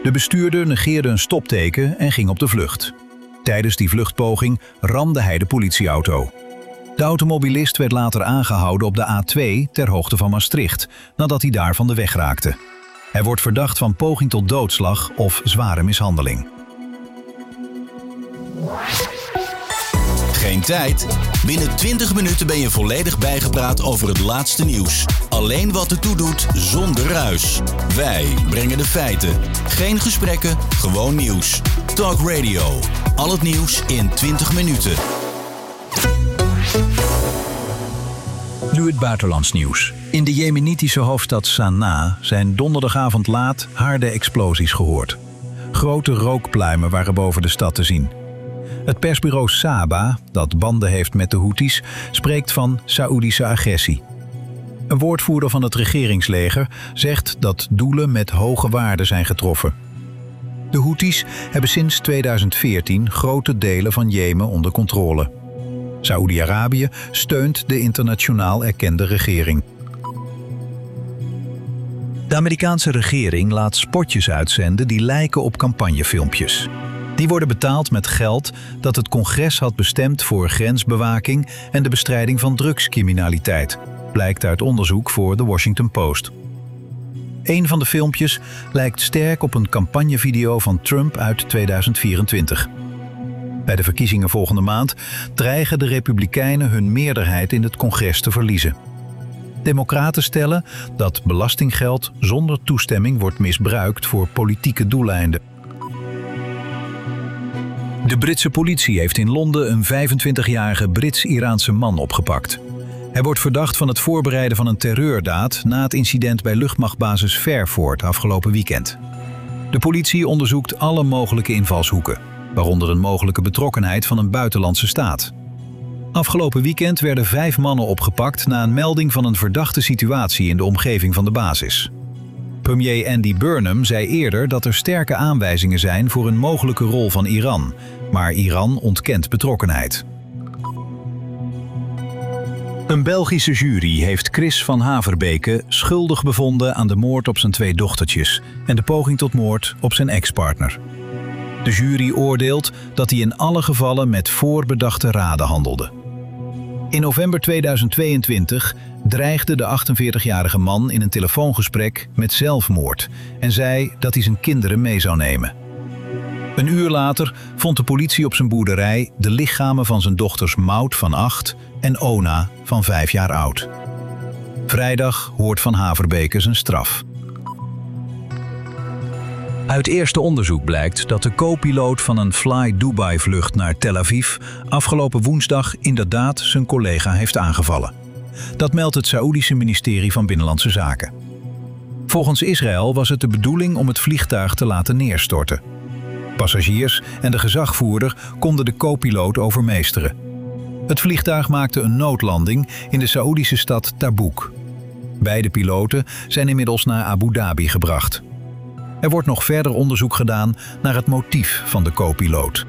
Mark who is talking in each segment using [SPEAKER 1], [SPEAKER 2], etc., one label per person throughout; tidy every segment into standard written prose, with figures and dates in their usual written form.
[SPEAKER 1] De bestuurder negeerde een stopteken en ging op de vlucht. Tijdens die vluchtpoging ramde hij de politieauto. De automobilist werd later aangehouden op de A2 ter hoogte van Maastricht, nadat hij daar van de weg raakte. Hij wordt verdacht van poging tot doodslag of zware mishandeling.
[SPEAKER 2] Geen tijd? Binnen 20 minuten ben je volledig bijgepraat over het laatste nieuws. Alleen wat ertoe doet, zonder ruis. Wij brengen de feiten. Geen gesprekken, gewoon nieuws. Talk Radio. Al het nieuws in 20 minuten.
[SPEAKER 1] Nu het buitenlands nieuws. In de jemenitische hoofdstad Sanaa zijn donderdagavond laat harde explosies gehoord. Grote rookpluimen waren boven de stad te zien. Het persbureau Saba, dat banden heeft met de Houthis, spreekt van Saoedische agressie. Een woordvoerder van het regeringsleger zegt dat doelen met hoge waarden zijn getroffen. De Houthis hebben sinds 2014 grote delen van Jemen onder controle. Saoedi-Arabië steunt de internationaal erkende regering. De Amerikaanse regering laat spotjes uitzenden die lijken op campagnefilmpjes. Die worden betaald met geld dat het congres had bestemd voor grensbewaking en de bestrijding van drugscriminaliteit, blijkt uit onderzoek voor The Washington Post. Een van de filmpjes lijkt sterk op een campagnevideo van Trump uit 2024. Bij de verkiezingen volgende maand dreigen de Republikeinen hun meerderheid in het congres te verliezen. Democraten stellen dat belastinggeld zonder toestemming wordt misbruikt voor politieke doeleinden. De Britse politie heeft in Londen een 25-jarige Brits-Iraanse man opgepakt. Hij wordt verdacht van het voorbereiden van een terreurdaad na het incident bij luchtmachtbasis Fairford afgelopen weekend. De politie onderzoekt alle mogelijke invalshoeken, waaronder een mogelijke betrokkenheid van een buitenlandse staat. Afgelopen weekend werden 5 mannen opgepakt na een melding van een verdachte situatie in de omgeving van de basis. Premier Andy Burnham zei eerder dat er sterke aanwijzingen zijn voor een mogelijke rol van Iran, maar Iran ontkent betrokkenheid. Een Belgische jury heeft Chris van Haverbeke schuldig bevonden aan de moord op zijn 2 dochtertjes en de poging tot moord op zijn ex-partner. De jury oordeelt dat hij in alle gevallen met voorbedachte raden handelde. In november 2022 dreigde de 48-jarige man in een telefoongesprek met zelfmoord en zei dat hij zijn kinderen mee zou nemen. Een uur later vond de politie op zijn boerderij de lichamen van zijn dochters Maud van 8 en Ona van 5 jaar oud. Vrijdag hoort Van Haverbeke zijn straf. Uit eerste onderzoek blijkt dat de co-piloot van een Fly Dubai-vlucht naar Tel Aviv afgelopen woensdag inderdaad zijn collega heeft aangevallen. Dat meldt het Saoedische ministerie van Binnenlandse Zaken. Volgens Israël was het de bedoeling om het vliegtuig te laten neerstorten. Passagiers en de gezagvoerder konden de co-piloot overmeesteren. Het vliegtuig maakte een noodlanding in de Saoedische stad Tabuk. Beide piloten zijn inmiddels naar Abu Dhabi gebracht. Er wordt nog verder onderzoek gedaan naar het motief van de co-piloot.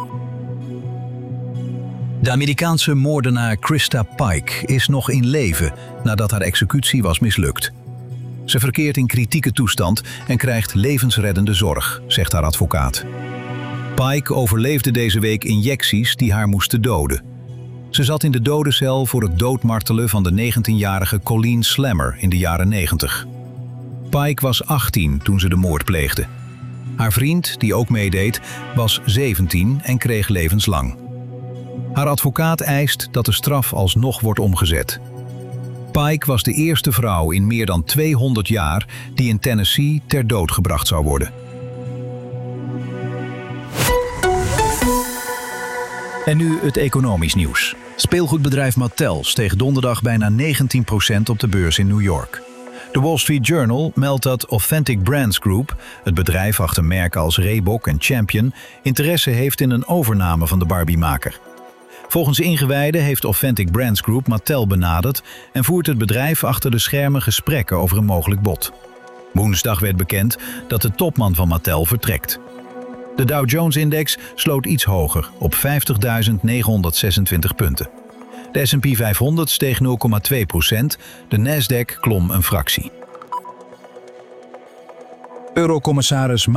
[SPEAKER 1] De Amerikaanse moordenaar Krista Pike is nog in leven nadat haar executie was mislukt. Ze verkeert in kritieke toestand en krijgt levensreddende zorg, zegt haar advocaat. Pike overleefde deze week injecties die haar moesten doden. Ze zat in de dodencel voor het doodmartelen van de 19-jarige Colleen Slammer in de jaren 90. Pike was 18 toen ze de moord pleegde. Haar vriend, die ook meedeed, was 17 en kreeg levenslang. Haar advocaat eist dat de straf alsnog wordt omgezet. Pike was de eerste vrouw in meer dan 200 jaar die in Tennessee ter dood gebracht zou worden. En nu het economisch nieuws. Speelgoedbedrijf Mattel steeg donderdag bijna 19% op de beurs in New York. De Wall Street Journal meldt dat Authentic Brands Group, het bedrijf achter merken als Reebok en Champion, interesse heeft in een overname van de Barbie-maker. Volgens ingewijden heeft Authentic Brands Group Mattel benaderd en voert het bedrijf achter de schermen gesprekken over een mogelijk bod. Woensdag werd bekend dat de topman van Mattel vertrekt. De Dow Jones-index sloot iets hoger op 50.926 punten. De S&P 500 steeg 0,2%, de Nasdaq klom een fractie. Eurocommissaris